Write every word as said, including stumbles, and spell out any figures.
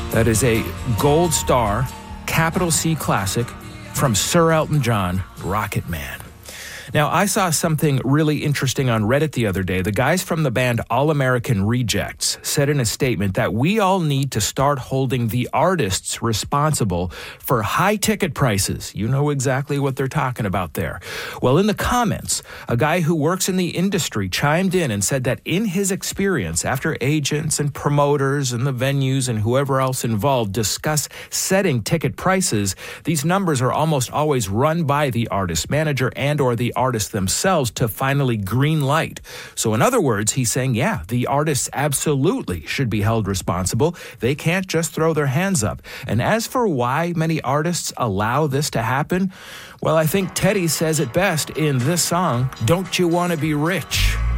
That is a gold star, capital C classic from Sir Elton John, Rocket Man. Now, I saw something really interesting on Reddit the other day. The guys from the band All American Rejects said in a statement that we all need to start holding the artists responsible for high ticket prices. You know exactly what they're talking about there. Well, in the comments, a guy who works in the industry chimed in and said that in his experience, after agents and promoters and the venues and whoever else involved discuss setting ticket prices, these numbers are almost always run by the artist manager and or the artists themselves to finally green light. So in other words, he's saying, yeah, the artists absolutely should be held responsible. They can't just throw their hands up. And as for why many artists allow this to happen, well, I think Teddy says it best in this song, Don't You Want to Be Rich?